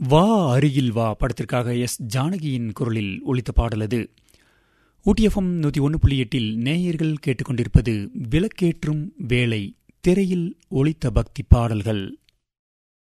வா அருகில் வா படத்திற்காக எஸ் ஜானகியின் குரலில் ஒலித்த பாடலது. ஊட்டி எஃப்எம் 101.8 நேயர்கள் கேட்டுக்கொண்டிருப்பது விளக்கேற்றும் வேளை. திரையில் ஒலித்த பக்தி பாடல்கள்.